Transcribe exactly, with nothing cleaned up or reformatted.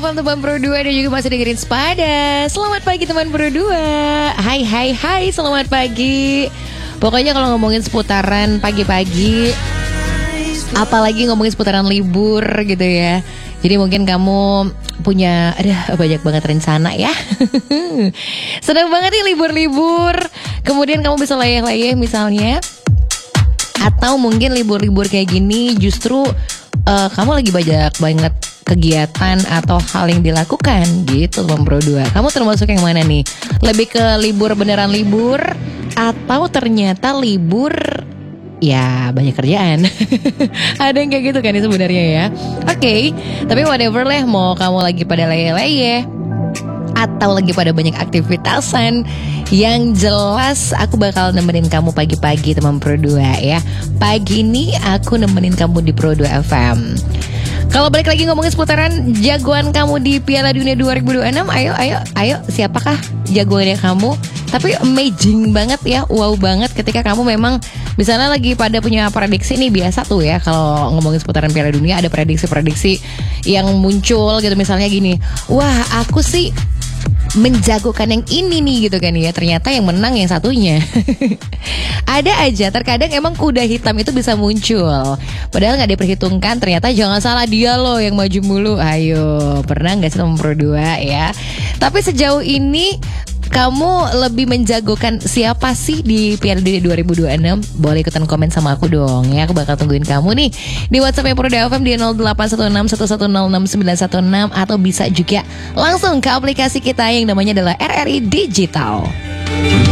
F M teman Pro dua dan juga masih dengerin Sepada. Selamat pagi teman Pro dua. Hai hai hai, selamat pagi. Pokoknya kalau ngomongin seputaran pagi-pagi, apalagi ngomongin seputaran libur gitu ya. Jadi mungkin kamu punya, ada banyak banget rencana ya. Senang banget nih libur-libur. Kemudian kamu bisa layeh-layeh misalnya. Atau mungkin libur-libur kayak gini justru uh, kamu lagi banyak banget kegiatan atau hal yang dilakukan gitu teman Pro dua. Kamu termasuk yang mana nih? Lebih ke libur beneran libur atau ternyata libur ya banyak kerjaan. Ada yang kayak gitu kan ya sebenarnya ya. Oke, okay, tapi whatever lah, mau kamu lagi pada leye-leye atau lagi pada banyak aktivitasan, yang jelas aku bakal nemenin kamu pagi-pagi teman Pro dua ya. Pagi ini aku nemenin kamu di Pro dua F M. Kalau balik lagi ngomongin seputaran jagoan kamu di Piala Dunia dua ribu dua puluh enam, ayo ayo ayo siapakah jagoannya kamu? Tapi amazing banget ya, wow banget ketika kamu memang misalnya lagi pada punya prediksi nih. Biasa tuh ya kalau ngomongin seputaran Piala Dunia ada prediksi-prediksi yang muncul gitu, misalnya gini, wah aku sih menjagokan yang ini nih gitu kan ya, ternyata yang menang yang satunya. Ada aja, terkadang emang kuda hitam itu bisa muncul padahal gak diperhitungkan, ternyata jangan salah dia loh yang maju mulu. Ayo, pernah gak sih teman Pro dua ya? Tapi sejauh ini kamu lebih menjagokan siapa sih di Piala Dunia dua ribu dua puluh enam? Boleh ikutan komen sama aku dong ya. Aku bakal tungguin kamu nih di WhatsApp Pro dua F M di nol delapan satu enam satu satu nol enam sembilan satu enam, atau bisa juga langsung ke aplikasi kita yang namanya adalah R R I Digital.